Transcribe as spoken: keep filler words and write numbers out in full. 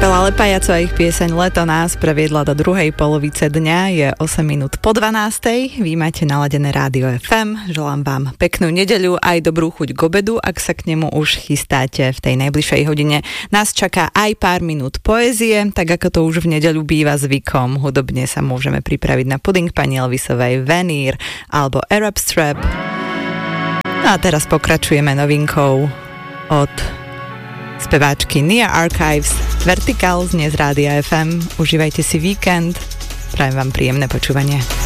Kapela Lepajaco a ich pieseň Leto nás previedla do druhej polovice dňa, je osem minút po dvanástej. Vy máte naladené Rádio ef em, želám vám peknú nedeľu, aj dobrú chuť k obedu, ak sa k nemu už chystáte v tej najbližšej hodine. Nás čaká aj pár minút poézie, tak ako to už v nedeľu býva zvykom. Hudobne sa môžeme pripraviť na puding pani Elvisovej Veneer alebo Arab Strap. No a teraz pokračujeme novinkou od speváčky Nia Archives, Vertical znie z Rádia ef em. Užívajte si víkend, prajem vám príjemné počúvanie.